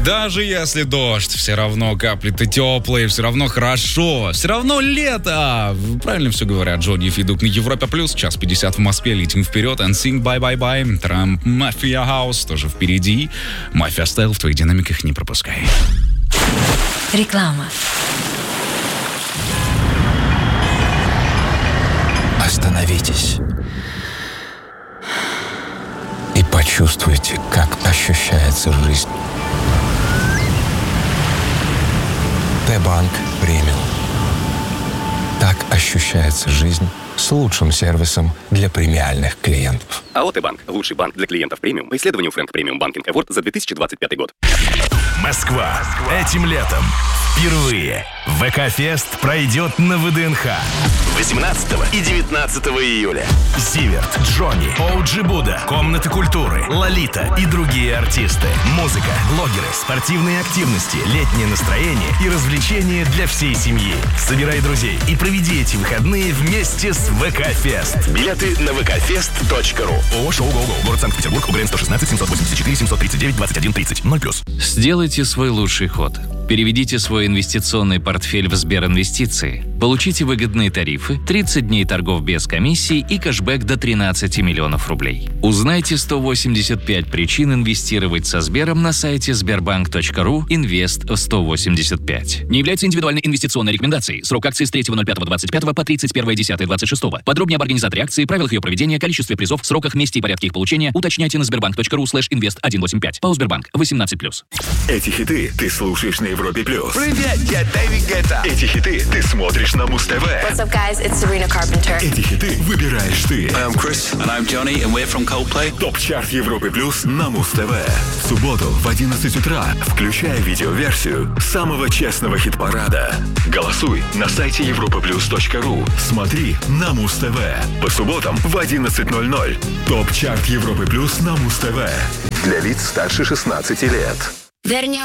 Даже если дождь, все равно капли-то теплые, все равно хорошо, все равно лето. Правильно все говорят. Джонни и Федук на Европе+, час 50 в Москве, летим вперед. NSYNC, bye-bye-bye. Трамп, Mafia House тоже впереди. Mafia Style в твоих динамиках не пропускай. Реклама. Остановитесь и почувствуйте, как ощущается жизнь. Т-банк премиум. Так ощущается жизнь с лучшим сервисом для премиальных клиентов. АО Т-банк. Лучший банк для клиентов премиум по исследованию Frank Premium Banking Award за 2025 год. Москва. Этим летом впервые ВК-фест пройдет на ВДНХ 18 и 19 июля. Зиверт, Джонни, Оуджи Буда, Комната культуры, Лолита и другие артисты. Музыка, блогеры, спортивные активности, летнее настроение и развлечения для всей семьи. Собирай друзей и проведи эти выходные вместе с ВК-фест. Билеты на vkfest.ru. ООО «Шоу ГО-ГО». Город Санкт-Петербург. УГРН 116 784 739 21 30. 0+. Сделайте свой лучший ход. Переведите свой инвестиционный портфель в Сберинвестиции. Получите выгодные тарифы, 30 дней торгов без комиссий и кэшбэк до 13 миллионов рублей. Узнайте 185 причин инвестировать со Сбером на сайте sberbank.ru Инвест185. Не является индивидуальной инвестиционной рекомендацией. Срок акции с 3.05.25 по 31.10.26. Подробнее об организаторе акции, правилах ее проведения, количестве призов, сроках, месте и порядке их получения уточняйте на sberbank.ru/invest185. ПАО Сбербанк. 18+. Эти хиты ты слушаешь на Европе+. Привет, я Дэвид Гетта. Эти хиты ты смотришь на Муз-ТВ. What's up, guys? It's Sabrina Carpenter. Эти хиты выбираешь ты. I'm Chris. And I'm Johnny, and we're from Coldplay. Топ-чарт Европы Плюс на Муз-ТВ. В субботу в 11 утра включай видеоверсию самого честного хит-парада. Голосуй на сайте europaplus.ru. Смотри на Муз-ТВ. По субботам в 11:00. Топ-чарт Европы Плюс на Муз-ТВ. Для лиц старше 16 лет. Вернем